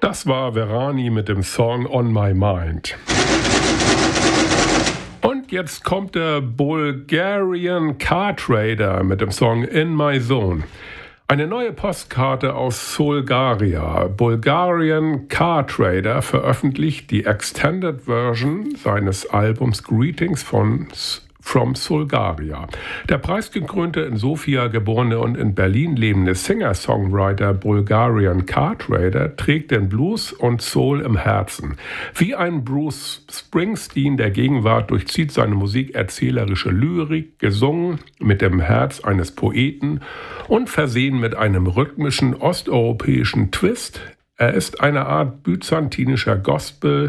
Das war Verani mit dem Song On My Mind. Und jetzt kommt der Bulgarian Car Trader mit dem Song In My Zone. Eine neue Postkarte aus Solgaria. Bulgarian Car Trader veröffentlicht die Extended Version seines Albums Greetings from Solgaria. Der preisgekrönte, in Sofia geborene und in Berlin lebende Singer-Songwriter Bulgarian Car Trader trägt den Blues und Soul im Herzen. Wie ein Bruce Springsteen der Gegenwart durchzieht seine Musik erzählerische Lyrik, gesungen mit dem Herz eines Poeten und versehen mit einem rhythmischen osteuropäischen Twist. Es ist eine Art byzantinischer Gospel,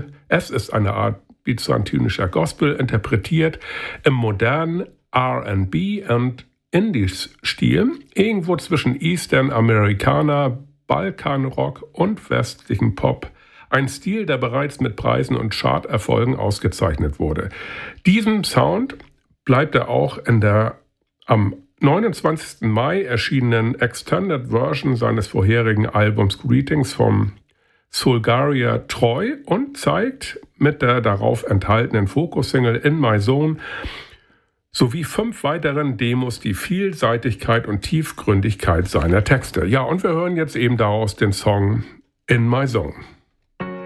interpretiert im modernen R&B und Indie-Stil, irgendwo zwischen Eastern Americana, Balkanrock und westlichen Pop. Ein Stil, der bereits mit Preisen und Charterfolgen ausgezeichnet wurde. Diesem Sound bleibt er auch in der am 29. Mai erschienenen Extended Version seines vorherigen Albums Greetings from Solgaria treu und zeigt mit der darauf enthaltenen Fokus-Single In My Zone sowie 5 weiteren Demos die Vielseitigkeit und Tiefgründigkeit seiner Texte. Ja, und wir hören jetzt eben daraus den Song In My Zone.